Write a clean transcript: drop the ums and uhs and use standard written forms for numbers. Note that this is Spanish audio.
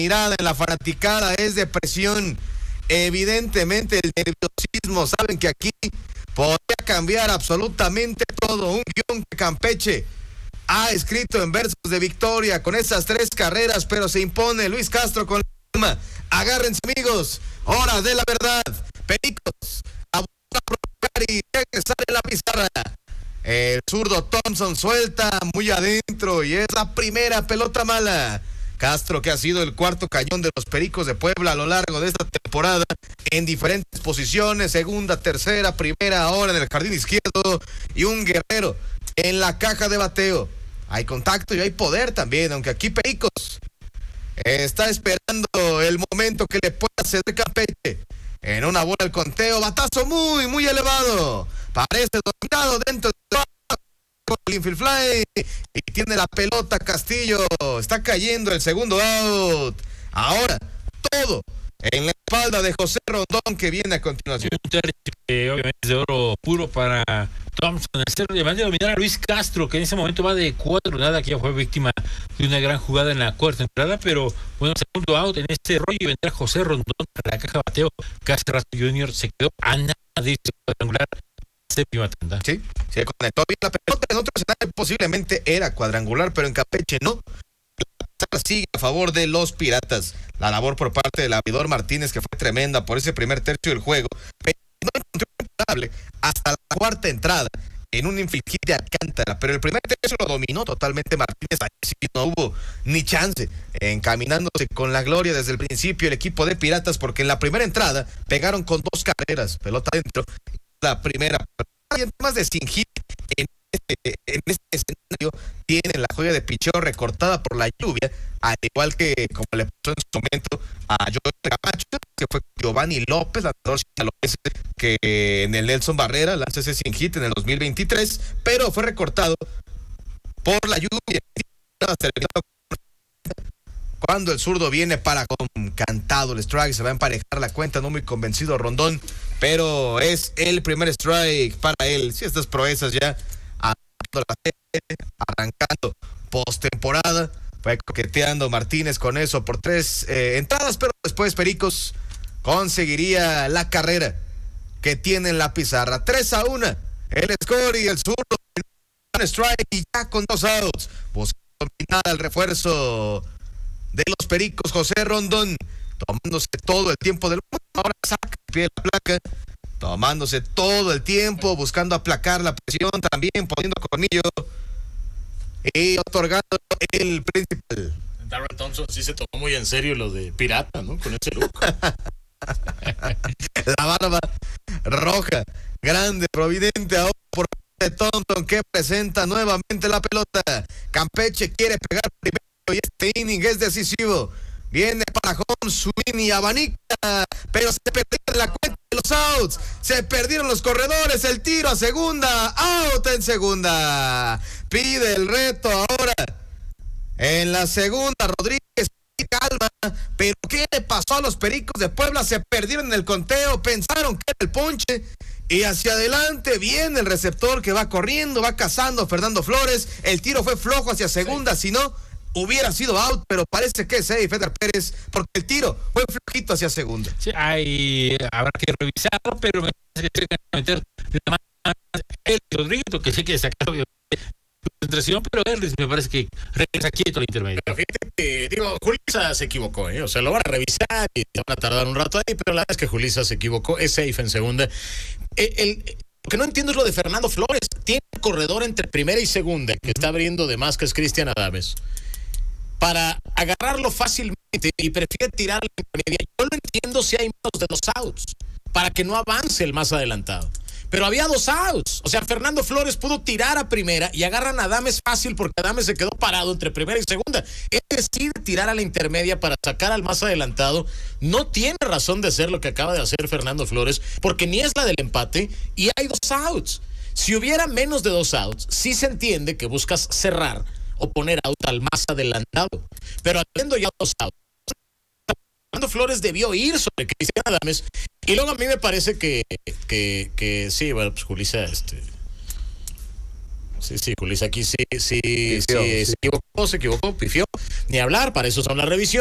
mirada en la fanaticada es de presión. Evidentemente el nerviosismo, saben que aquí podría cambiar absolutamente todo. Un guión que Campeche ha escrito en versos de victoria con esas 3 carreras, pero se impone Luis Castro con la palma. Agárrense, amigos, hora de la verdad. Pericos a provocar y regresar en la pizarra. El zurdo Thompson suelta muy adentro y es la primera pelota mala. Castro, que ha sido el cuarto cañón de los Pericos de Puebla a lo largo de esta temporada, en diferentes posiciones, segunda, tercera, primera, ahora en el jardín izquierdo, y un guerrero en la caja de bateo. Hay contacto y hay poder también, aunque aquí Pericos está esperando el momento que le pueda ceder Campeche. En una bola el conteo, batazo muy, muy elevado. Parece dominado dentro de el infield fly y tiene la pelota Castillo. Está cayendo el segundo out. Ahora, todo en la espalda de José Rondón, que viene a continuación. Un tercio obviamente es de oro puro para Thompson. El cerro de dominar a Luis Castro, que en ese momento va de 4-0, que ya fue víctima de una gran jugada en la cuarta entrada, pero bueno, segundo out en este rollo y vendrá José Rondón para la caja de bateo. Castro Junior se quedó a nada de este cuadrangular. Séptima tanda. Sí, se conectó bien la pelota. En otro escenario posiblemente era cuadrangular, pero en Campeche no. Sigue a favor de los Piratas. La labor por parte del abridor Martínez, que fue tremenda por ese primer tercio del juego, pero no encontró imparable hasta la cuarta entrada en un infield hit de Alcántara, pero el primer tercio lo dominó totalmente Martínez. Ahí sí no hubo ni chance, encaminándose con la gloria desde el principio el equipo de Piratas, porque en la primera entrada pegaron con 2 carreras, pelota adentro. La primera, y además de sin hit en este escenario, tienen la joya de picheo recortada por la lluvia, al igual que como le pasó en su momento a Joel Camacho, que fue Giovanni López, lanzador sinaloense, que en el Nelson Barrera lanzó ese sin hit en el 2023, pero fue recortado por la lluvia. Cuando el zurdo viene para con cantado el strike, se va a emparejar la cuenta, no muy convencido Rondón, pero es el primer strike para él. Si estas proezas ya arrancando postemporada, fue coqueteando Martínez con eso por 3 entradas, pero después Pericos conseguiría la carrera que tiene en la pizarra. 3-1, el score y el zurdo, un strike y ya con 2 outs. Buscando dominar al refuerzo de los Pericos, José Rondón, tomándose todo el tiempo del mundo. Ahora saca el pie de la placa, tomándose todo el tiempo, buscando aplacar la presión, también poniendo cornillo y otorgando el principal. Darrell Thompson sí se tomó muy en serio lo de pirata, ¿no? Con ese look. La barba roja, grande, providente, ahora por de Thompson, que presenta nuevamente la pelota. Campeche quiere pegar primero y este inning es decisivo. Viene para home, swing y abanica, pero se perdieron la cuenta de los outs, se perdieron los corredores, el tiro a segunda, out en segunda. Pide el reto ahora en la segunda, Rodríguez, calma, pero ¿qué le pasó a los Pericos de Puebla? Se perdieron en el conteo, pensaron que era el ponche, y hacia adelante viene el receptor que va corriendo, va cazando Fernando Flores. El tiro fue flojo hacia segunda, si no hubiera sido out, pero parece que es safe Eder Pérez, porque el tiro fue flojito hacia segunda. Sí, habrá que revisarlo, pero me parece que tiene que meter la mano el Rodríguez, que sé que sacar concentración, pero Erlis me parece que regresa quieto al intermedio. Pero fíjate que, Julissa se equivocó, o sea, lo van a revisar y van a tardar un rato ahí, pero la verdad es que Julissa se equivocó, es safe en segunda. Lo que no entiendo es lo de Fernando Flores. Tiene un corredor entre primera y segunda que está abriendo de más, que es Cristian Adames, para agarrarlo fácilmente y prefiere tirar la intermedia. Yo lo entiendo si hay menos de 2 outs, para que no avance el más adelantado. Pero había 2 outs. O sea, Fernando Flores pudo tirar a primera y agarran a Adames fácil porque Adames se quedó parado entre primera y segunda. Él decide tirar a la intermedia para sacar al más adelantado. No tiene razón de hacer lo que acaba de hacer Fernando Flores, porque ni es la del empate y hay 2 outs. Si hubiera menos de 2 outs, sí se entiende que buscas cerrar o poner out al más adelantado. Pero habiendo ya 2 outs, Fernando Flores debió ir sobre Cristian Adames. Y luego a mí me parece que sí, bueno, pues Julissa, sí, Julissa aquí sí se equivocó, pifió. Ni hablar, para eso son las revisiones.